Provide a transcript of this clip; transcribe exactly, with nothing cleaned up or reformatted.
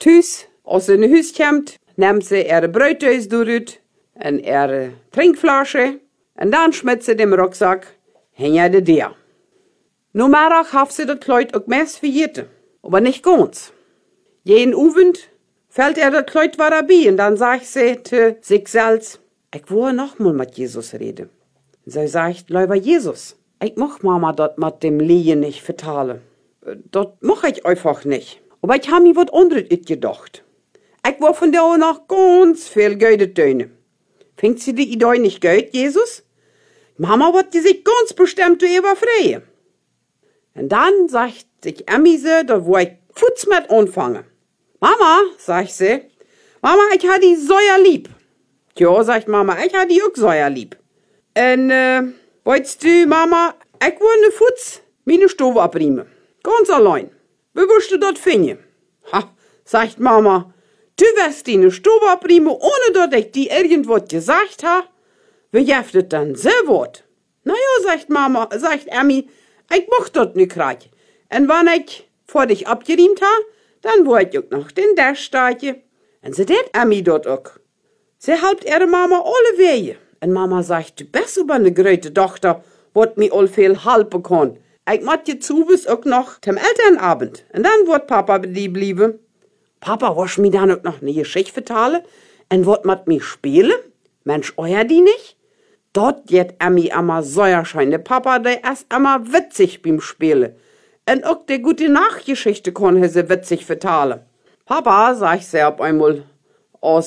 thuis, als ze in huis komt, neemt ze ihre Brötjes durch en ihre Trinkflasche en dan schmidt ze dem Rucksack hinter de Deur. Nummerach hat sie das Kleid auch meist verjeten, aber nicht ganz. Jeden Abend fällt ihr das Kleid wieder bei und dann sagt sie zu sich selbst, ich will noch mal mit Jesus reden. Und sie sagt, lieber Jesus, ich mach Mama dort mit dem Lehen nicht vertalen. Das mach ich einfach nicht. Aber ich hab mir was anderes gedacht. Ich will von der noch ganz viel Geld tun. Fängt sie die Idee nicht gut, Jesus? Mama wird die sich ganz bestimmt überfreien. Und dann sagt sich Emmy so, da wo ich Futz mit anfangen. Mama, sagt sie, Mama, ich ha die Säuer lieb. Ja, sagt Mama, ich ha die auch Säuer lieb. Und, äh, wolltest du, Mama, ich will ne Futz meine Stove abriemen. Ganz allein. Wie willst du das finden? Ha, sagt Mama, du wirst die ne Stove abriemen, ohne dass ich die irgendwas gesagt ha. Wie jeft das dann so wat? Na ja, sagt Mama, sagt Emmy, ich mach das nicht reich. Und wenn ich vor dich abgeriemt ha, dann wollt ich auch noch den Dash steigen. Und sie det Emmy dort auch. Sie helpt ihre Mama alle Wege. Und Mama sagt, du bist aber eine große Tochter, wat mir all viel helfen kann. Ich mat je zu bis auch noch zum Elternabend. Und dann wird Papa bei dir blieben. Papa wasch mir dann auch noch eine Geschichte vertalen. Und wat mat mir spielen? Mensch, euer die nicht? Dort jet Emmy immer Säuerschein. Der Papa, der ist immer witzig beim Spielen. Und auch die gute Nachgeschichte kann sie witzig vertalen. Papa, sag ich sie ab einmal,